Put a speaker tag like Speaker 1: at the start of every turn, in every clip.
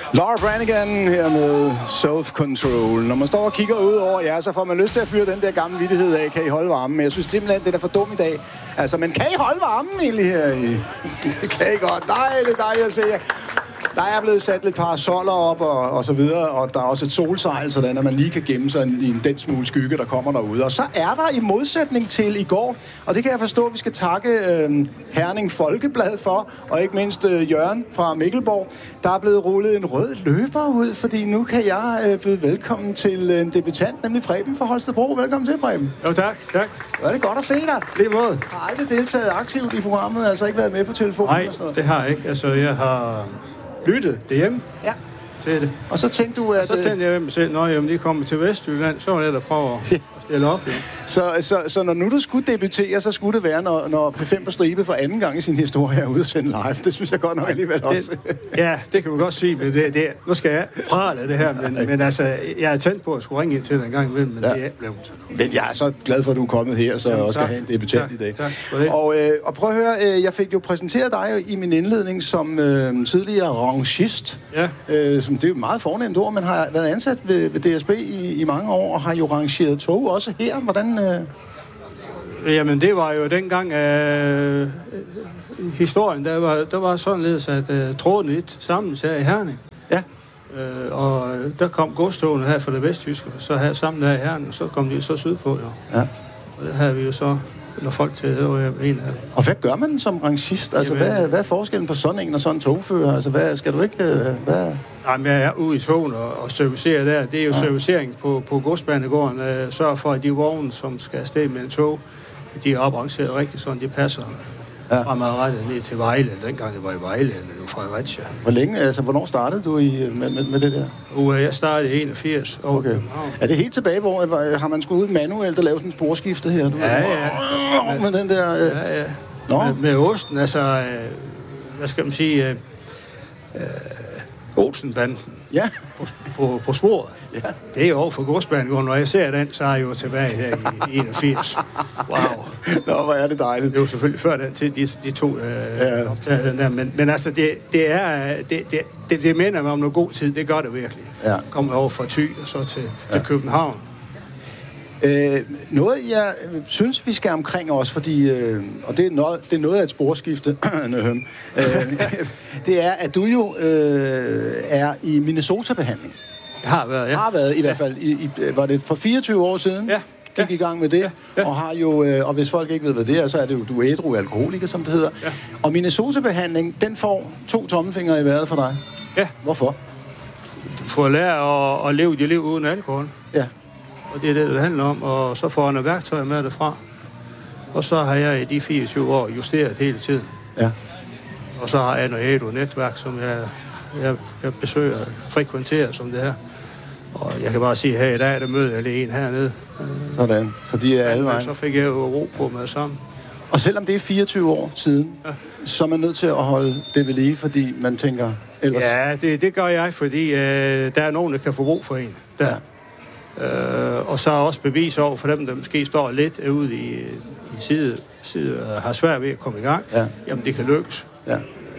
Speaker 1: Laura Branigan her med Self-Control. Når man står og kigger ud over jer, så får man lyst til at fyre den der gamle vittighed af, kan I holde varmen? Men jeg synes simpelthen, det er for dumt i dag. Altså, men kan I holde varmen egentlig her i? Det kan I godt. Nej, det er dejligt at se jer. Der er blevet sat lidt parasoller op og så videre, og der er også et solsejl, sådan at man lige kan gemme sig i en den smule skygge, der kommer derude. Og så er der i modsætning til i går, og det kan jeg forstå, at vi skal takke Herning Folkeblad for, og ikke mindst Jørgen fra Mikkelborg. Der er blevet rullet en rød løber ud, fordi nu kan jeg byde velkommen til en debutant, nemlig Preben fra Holstebro. Velkommen til, Preben.
Speaker 2: Jo, tak.
Speaker 1: Hvor er det godt at se dig.
Speaker 2: Lige måde.
Speaker 1: Jeg har aldrig deltaget aktivt i programmet, altså ikke været med på telefonen.
Speaker 2: Nej, det har jeg ikke. Altså, jeg har lyttet derhjemme til det.
Speaker 1: Og så tænkte du, at...
Speaker 2: Så tænkte jeg mig selv, når de kommer til Vestjylland, så var det der prøve at stille op. Ja.
Speaker 1: Så når nu du skulle debutere, så skulle det være, når P5 på stribe for anden gang i sin historie er ude at sende live. Det synes jeg godt nok alligevel også.
Speaker 2: Ja, det kan man godt sige, men nu skal jeg prale af det her, men altså, jeg er tændt på at skulle ringe ind til det en gang imellem, men det er ikke blevet til.
Speaker 1: Men jeg er så glad for, at du er kommet her, så jeg også skal have en debutant i dag.
Speaker 2: Tak for det.
Speaker 1: Og prøv at høre, jeg fik jo præsenteret dig i min indledning som tidligere rangist.
Speaker 2: Ja.
Speaker 1: Som det er jo et meget fornemt ord, men har været ansat ved DSB i mange år, og har jo rangeret tog også her. Hvordan...
Speaker 2: Jamen, det var jo dengang historien, der var således, at tråden lidt sammen her i Herning.
Speaker 1: Ja.
Speaker 2: Og der kom godstogene her fra det vesttyske, så her sammen her i Herning, og så kom de så sydpå, jo. Ja. Og der havde vi jo så når folk til, det var en af dem.
Speaker 1: Og hvad gør man som rangist? Altså, hvad er forskellen på sådan en og sådan en togfører? Altså, hvad skal du ikke...
Speaker 2: Jamen, jeg er ude i togen og servicerer der. Det er jo servicering på godsbanegården. Sørger for, at de vogne, som skal afsted med en tog, de er oprangeret rigtigt, sådan de passer fremadrettet ned til Vejle. Dengang det var i Vejle, eller Fredericia.
Speaker 1: Hvor længe, altså, hvornår startede du med det der?
Speaker 2: Jeg startede i 81.
Speaker 1: Okay. Er det helt tilbage, hvor har man skulle ud manuelt og lave sådan en sporskifte her? Med den der...
Speaker 2: Med osten, altså... hvad skal man sige... Olsenbanden.
Speaker 1: Ja.
Speaker 2: På sporet.
Speaker 1: Ja.
Speaker 2: Det er jo over for godsbanegården. Når jeg ser den, så er jeg jo tilbage her i 81. Wow.
Speaker 1: Nå, hvor er det dejligt.
Speaker 2: Det er jo selvfølgelig før den til, de to optager den der. Men altså, det minder mig om noget god tid. Det gør det virkelig. Ja. Kommer over fra Thy og så til København.
Speaker 1: Noget, jeg synes, vi skal omkring også, fordi, og det er noget af et sporskifte, det er, at du jo er i Minnesota-behandling.
Speaker 2: Jeg har været, ja.
Speaker 1: Har været, i hvert fald. Var det for 24 år siden?
Speaker 2: Ja.
Speaker 1: Gik i gang med det, og har jo, og hvis folk ikke ved, hvad det er, så er det jo, du er ædru alkoholiker, som det hedder. Ja. Og Minnesota-behandling, den får 2 tommelfingre i vejret for dig.
Speaker 2: Ja.
Speaker 1: Hvorfor?
Speaker 2: Du får lært at leve dit liv uden alkohol. Ja. Og det er det handler om, og så får jeg værktøjer med det fra. Og så har jeg i de 24 år justeret hele tiden. Ja. Og så har jeg noget ædru-netværk, som jeg besøger, frekventerer, som det er. Og jeg kan bare sige, her i dag, der møder jeg lige en hernede.
Speaker 1: Sådan, så de er alle vejen.
Speaker 2: Så fik jeg jo ro på med sammen.
Speaker 1: Og selvom det er 24 år siden, så er man nødt til at holde det ved lige, fordi man tænker ellers...
Speaker 2: Ja, det gør jeg, fordi der er nogen, der kan få brug for en. Der. Ja. Og så er også bevis over for dem, der måske står lidt ude i side har svært ved at komme i gang. Ja. Jamen, det kan lykkes. Ja.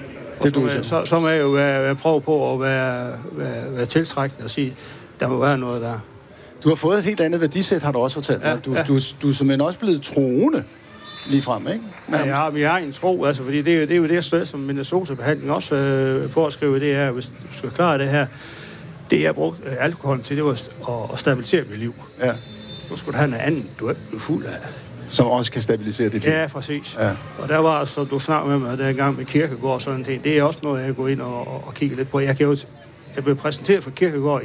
Speaker 2: Så må jeg jo prøve på at være tiltrækkende og sige, der må være noget der.
Speaker 1: Du har fået et helt andet værdisæt, har du også fortalt mig. Du er simpelthen også blevet troende lige frem, ikke?
Speaker 2: Ja, jeg har en tro, altså, fordi det er jo det sted, som Minnesota-behandling også påskriver, det er, hvis du skal klare det her, det jeg brugte alkoholen til, det var at stabilisere mit liv. Ja. Nu skulle du have noget andet, du er fuld af.
Speaker 1: Som også kan stabilisere dit liv?
Speaker 2: Ja, præcis. Ja. Og der var, som du snakkede med mig, der engang med Kierkegaard og sådan ting, det er også noget, jeg går ind og kigger lidt på. Jeg blev præsenteret for Kierkegaard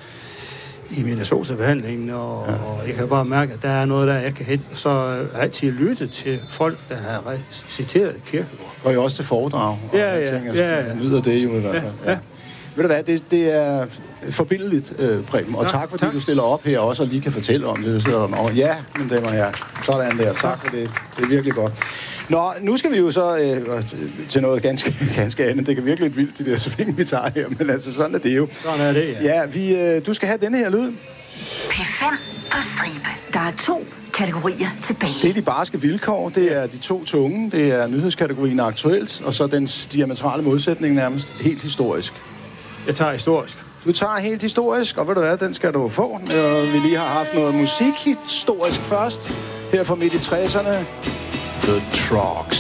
Speaker 2: i Minnesota-behandlingen, og jeg kan bare mærke, at der er noget, der jeg kan hente. Så har jeg altid lyttet til folk, der har citeret Kierkegaard.
Speaker 1: Og jo også til foredrag. Jeg nyder det jo i hvert fald. Ja. Ved du hvad, det er forbindeligt, Preben. Og tak fordi du stiller op her også og lige kan fortælle om det. Ja, men det var jeg. Sådan der. Tak for det. Det er virkelig godt. Nå, nu skal vi jo så til noget ganske andet. Det kan virkelig lidt vildt, det der sving, vi tager her. Men altså, sådan er det jo.
Speaker 2: Sådan er det, ja.
Speaker 1: Ja, du skal have denne her lyd.
Speaker 3: P5 på stribe. Der er 2 kategorier tilbage.
Speaker 1: Det er de barske vilkår. Det er de 2 tunge. Det er nyhedskategorien aktuelt. Og så dens diametrale modsætning nærmest helt historisk.
Speaker 2: Jeg tager historisk.
Speaker 1: Du tager helt historisk, og ved du hvad, den skal du få. Vi lige har haft noget musikhistorisk først, her fra midt i 60'erne. The Trucks.